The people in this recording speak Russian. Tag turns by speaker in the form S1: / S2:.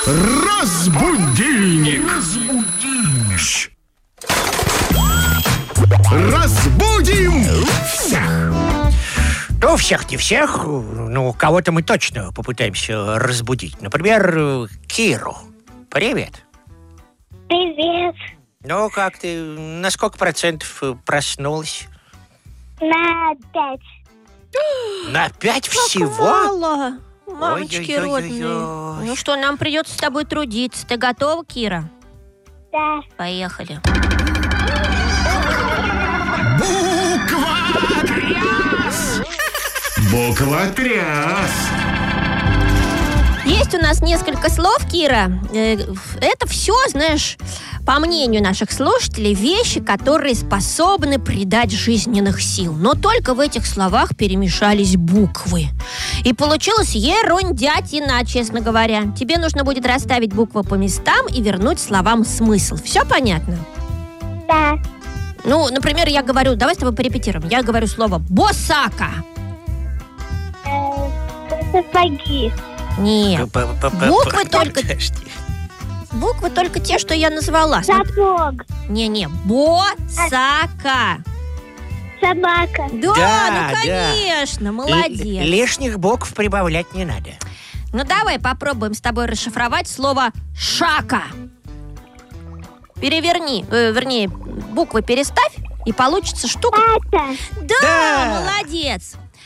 S1: Разбудильник. Разбудим всех.
S2: Ну, всех не всех. Ну, кого-то мы точно попытаемся разбудить. Например, Киру. Привет.
S3: Привет.
S2: Ну, как ты? На сколько процентов проснулась?
S3: На 5.
S2: На 5 всего?
S4: Мало. Мамочки
S2: Ой-ой-ой-ой-ой.
S4: родные. Ну что, нам придется с тобой трудиться. Ты готова, Кира?
S3: Да.
S4: Поехали.
S1: Буква тряс.
S4: Есть у нас несколько слов, Кира. Это все, знаешь, по мнению наших слушателей, вещи, которые способны придать жизненных сил. Но только в этих словах перемешались буквы. И получилась ерундятина, честно говоря. Тебе нужно будет расставить буквы по местам и вернуть словам смысл. Все понятно?
S3: Да.
S4: Ну, например, я говорю, давай с тобой порепетируем. Я говорю слово «босака».
S3: Сапоги.
S4: Нет, буквы только...
S2: Подожди.
S4: буквы только те, что я назвала.
S3: Сапог.
S4: Не-не, босака.
S3: Собака.
S4: Да,
S2: Да,
S4: ну конечно,
S2: да.
S4: молодец.
S2: Лишних букв прибавлять не надо.
S4: Ну давай попробуем с тобой расшифровать слово «шака». Переверни, вернее, буквы переставь, и получится штука.
S3: Это.
S4: Да,
S2: Да.
S4: молодец.